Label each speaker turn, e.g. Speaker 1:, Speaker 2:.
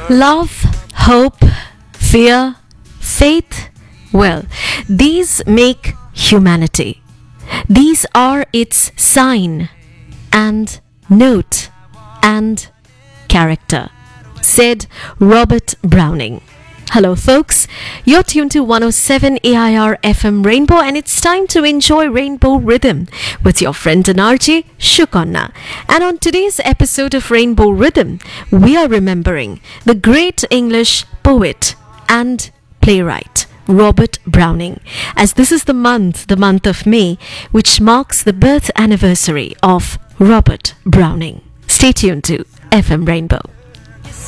Speaker 1: Love, hope, fear, faith, well, these make humanity. These are its sign and note and character, said Robert Browning. Hello, folks. You're tuned to 107 AIR FM Rainbow, and it's time to enjoy Rainbow Rhythm with your friend and RJ Shukonna. And on today's episode of Rainbow Rhythm, we are remembering the great English poet and playwright Robert Browning, as this is the month of May, which marks the birth anniversary of Robert Browning. Stay tuned to FM Rainbow.